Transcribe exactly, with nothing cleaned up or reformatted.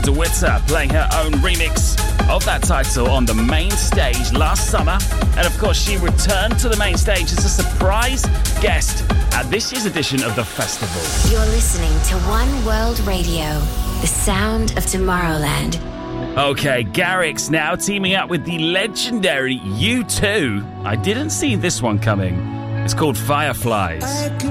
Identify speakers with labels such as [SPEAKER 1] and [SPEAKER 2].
[SPEAKER 1] DeWitter playing her own remix of that title on the main stage last summer. And of course, she returned to the main stage as a surprise guest at this year's edition of the festival.
[SPEAKER 2] You're listening to One World Radio, the sound of Tomorrowland.
[SPEAKER 1] Okay, Garrix now teaming up with the legendary U two. I didn't see this one coming. It's called Fireflies.